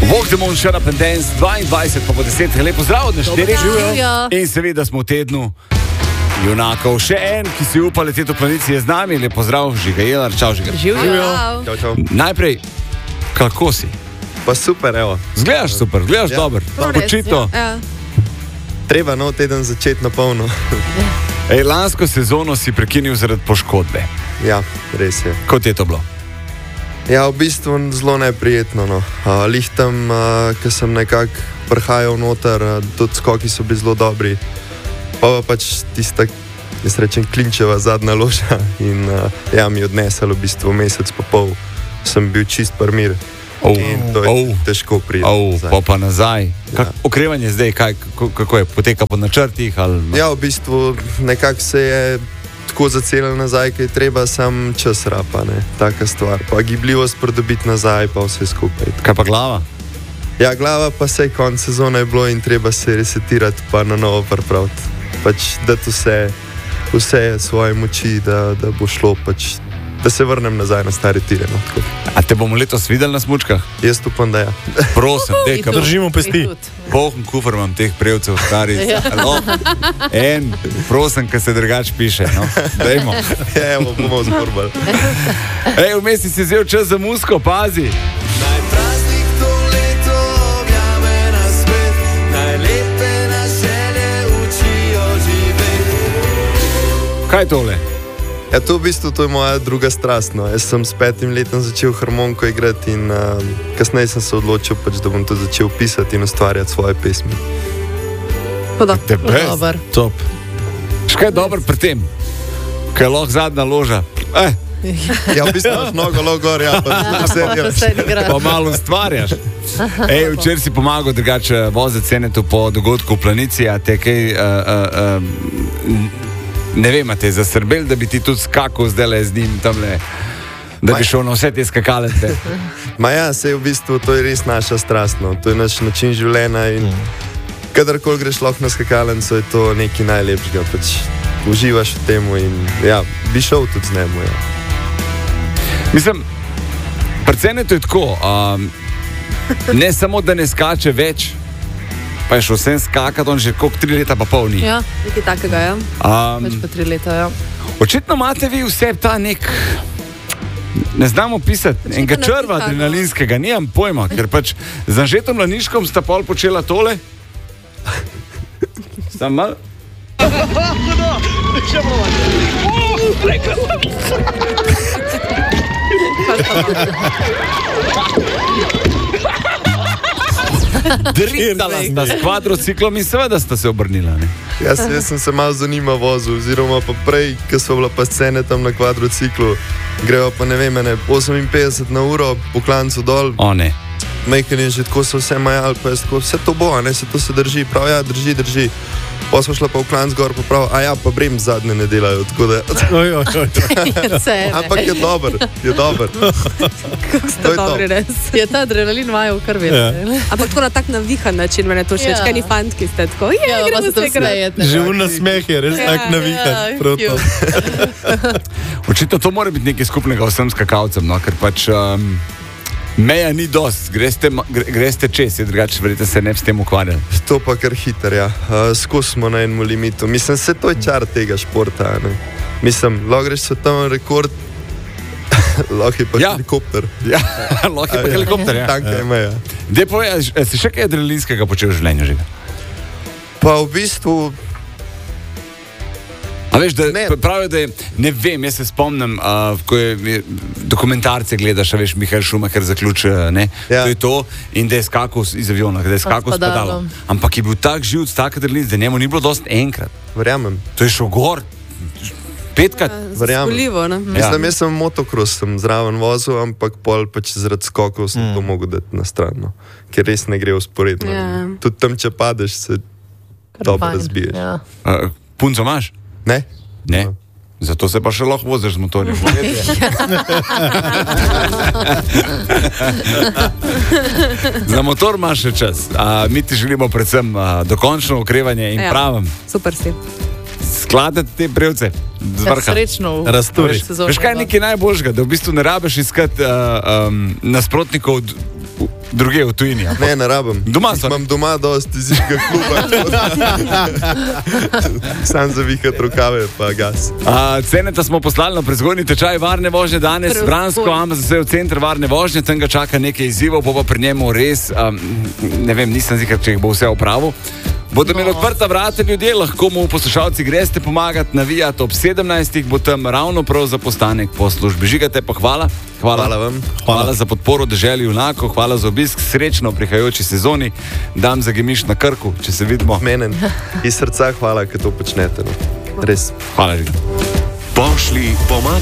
Walk the Moon, Shut Up and Dance, 22 pa po 10, lepo zdrav od naštirih. In seveda smo v tednu junakov. Še en, ki si upa leteti v planici, je z nami. Lepo zdrav, Žiga Jelar, čau Žiga. Čau. Najprej, kako si? Pa super, evo. Zgledaš super, zgledaš dober, počito. Treba nov teden začeti na polno. Lansko sezono si prekinil zaradi poškodbe. Ja, res je. Kot je to bilo? Ja, v bistvu zelo neprijetno. No. Lihtam, ko sem nekako prihajal noter, tudi skoki so bili zelo dobri. Pa pač tista, jaz rečem, klinčeva zadnja loža in mi odnesel v bistvu mesec pa pol. Sem bil čist parmir. In to je težko priti. Pa nazaj. Okrevanje zdaj, kako je? Poteka po načrtih? Ali... Ja, v bistvu nekako se je tako zacelil nazaj, kaj treba, sam čas rapa, ne, taka stvar. Pa gibljivost pridobiti nazaj, pa vse skupaj. Kaj pa glava? Ja, glava pa sej konc sezone je bilo in treba se resetirati pa na novo pripraviti. Pač dati vse svoje moči, da bo šlo, pač, da se vrnem nazaj na stare tire. No, a te bomo letos videli na smučkah? Jaz upam, da ja. Prosim, dekam. Držimo pesti. Poln kufr imam teh prevcev starih. En, prosim, kaj se drugače piše. No. Dajmo. Evo, bomo zborbali. Vmes si vzel čas za musko, pazi. Najpraznik to leto objame na svet, najlepe nas želje učijo živeti. Kaj je tole? Ja, to v bistvu to je moja druga strast. No. Jaz sem s 5 letom začel harmoniko igrati in kasneje sem se odločil, pač, da bom to začel pisati in ustvarjati svoje pesmi. Dobar. Top. Škaj je dober pri tem? Kaj je lahko zadnja loža? Ja, v bistvu imaš nogo gor, ja, pa pa malo ustvarjaš. Včeraj si pomagal drugače voziti Cenetu po dogodku v planici, a te kaj... Ne vem, a te je zasrbel, da bi ti tudi skakal zdajle z njim tamle, da bi šel na vse te skakalence. Ja, sej v bistvu to je res naša strast, no. To je naš način življenja in kadarkoli greš lahko na skakalenco, je to nekaj najlepšega, pač uživaš v temu in ja, bi šel tudi z njemu, ja. Mislim, pri Cenetu je tako, ne samo, da ne skače več, pa je šel vsem skakati, on že koliko 3 leta pa pol ni. Ja, nekaj takega, ja. Več pa 3 leta, ja. Očitno imate vi vse ta nek, ne znamo pisati, enega črva adrenalinskega, nimam pojma, ker pač z Anžetom Laniškom sta pol počela tole. Sam mal? Drintala sta s kvadrociklom in seveda sta se obrnila, ne? Jaz sem se malo zanimal vozil, oziroma pa prej, ko so bila pa scene tam na kvadrociklu, grejo pa ne vem, 58 na uro po klancu dol. O ne. Majken je že tako so vse majali, pa je tako, vse to bo, ne, se to se drži, prav, ja, drži. Pa smo šla pa v klanc gor, pa prav, pa brem zadnje ne delajo, tako da... Ampak je dober. Kako ste dobri, res. Je ta adrenalin vajo v krvi. Ampak tako na tak navihan način, mene to všeč, kaj ni fantki ste tako, gremo se krajeti. Živ na smeh je, res tak navihan. Očitno to mora biti nekaj skupnega vsem skakalcem, no, ker pač... Meja ni dost, greste čez, je drugače, verjete se ne bi s tem ukvarjali. To pa kar hiter, ja. Skozi smo na enem limitu. Mislim, se to je čar tega športa, ne. Mislim, lahko greš svetovni rekord, lahko je pa helikopter. Ja, lahko je pa helikopter, ja. Tanka je meja. Dej povej, si še kaj adrenalinskega počel v življenju, Žiga? Pa v bistvu... A veš, da pravijo, da je, ne vem, jaz se spomnim, ko je dokumentarce gledaš, a veš, Mihael Schumacher zaključi, ne, to je to, in da je skakal iz aviona, da je skakal s padalom. Ampak je bil tak živ, tak adrenalin, da njemu ni bilo dosti enkrat. Verjamem. To je šel gor, 5krat. Zaspolivo, ne? Mislim, jaz sem motocross, sem zraven vozil, ampak pol pač zaradi skokov sem to mogel dati na stran, no. Ker res ne gre usporedno. Tudi tam, če padeš, se dobro razbiješ. Punco imaš? Ne? Ne. Zato se pa še lahko voziš z motorjem. Za motor imaš še čas. Mi ti želimo predvsem dokončno okrevanje in pravim. Super si. Skladati te brevce z vrha. Srečno. Razturi. Veš kaj je nekaj najboljšega, da v bistvu ne rabiš iskati nasprotnikov v druge v tujini. Ne rabim. Imam doma dosti zimskega kluba. Sam zavihati rokave, pa gas. Ceneta smo poslali na prezgodnji tečaj varne vožnje danes, Vransko, ampak za vse v center varne vožnje, tam ga čaka nekaj izzivov, pa pri njemu res, ne vem, nisem zikar, če jih bo vse opravil. Bodo imeli odprta vrata ljudje, lahko mu poslušalci greste pomagati, navijati ob 17. bo tam ravno prav za postanek po službi. Žigate pa hvala. Hvala vam. Hvala za podporo deželi junakov, hvala za obisk, srečno v prihajajoči sezoni. Dam za Gemiš na Krku, če se vidimo. Menen. Iz srca hvala, ker to počnete. No. Res. Hvala, Žiga. Pošli pomagati.